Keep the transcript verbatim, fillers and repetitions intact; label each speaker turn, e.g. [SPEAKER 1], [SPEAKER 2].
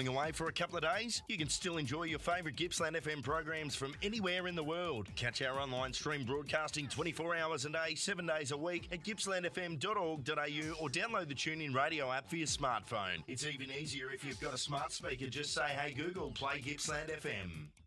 [SPEAKER 1] Going away for a couple of days? You can still enjoy your favourite Gippsland F M programs from anywhere in the world. Catch our online stream broadcasting twenty-four hours a day, seven days a week at gippsland f m dot org dot a u or download the TuneIn Radio app for your smartphone. It's even easier if you've got a smart speaker. Just say, hey Google, play Gippsland F M.